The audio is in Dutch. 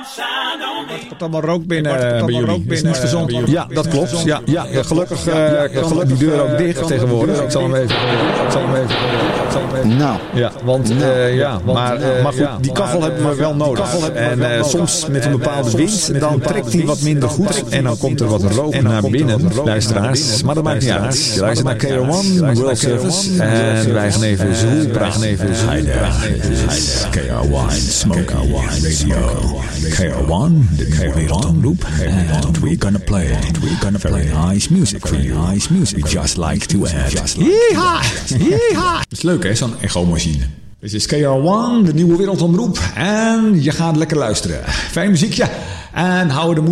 komt allemaal rook binnen bij jullie. Is niet gezond. Ja, dat klopt. Ja, gelukkig gaat die deur ook dicht tegenwoordig. Ik zal hem even. Nou. Ja, want maar goed, die kachel hebben we wel nodig. En soms met een bepaalde wind, dan trekt hij wat minder goed. En dan komt er wat rook naar binnen, luisteraars. Maar dat maakt niet uit. Je luistert naar KR1, World Service. En wij gaan even zo praten. Hi there, this is KR1 Smoky Radio. KR1, the KR1 loop, and we're gonna play very nice music for you. We just like to add. Yeeha! Het is leuk hè, zo'n echo-machine. Dit is KR1, de nieuwe wereldomroep. En je gaat lekker luisteren. Fijn muziekje. En hou de moed.